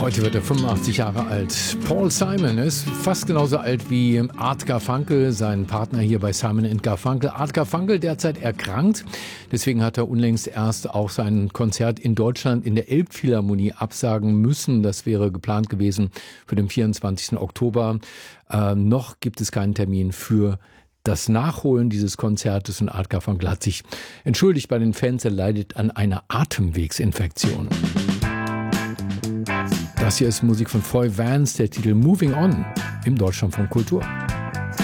Heute wird er 85 Jahre alt. Paul Simon ist fast genauso alt wie Art Garfunkel, sein Partner hier bei Simon & Garfunkel. Art Garfunkel derzeit erkrankt. Deswegen hat er unlängst erst auch sein Konzert in Deutschland in der Elbphilharmonie absagen müssen. Das wäre geplant gewesen für den 24. Oktober. Noch gibt es keinen Termin für das Nachholen dieses Konzertes. Und Art Garfunkel hat sich entschuldigt bei den Fans. Er leidet an einer Atemwegsinfektion. Das hier ist Musik von Foy Vance, der Titel Moving On im Deutschlandfunk Kultur.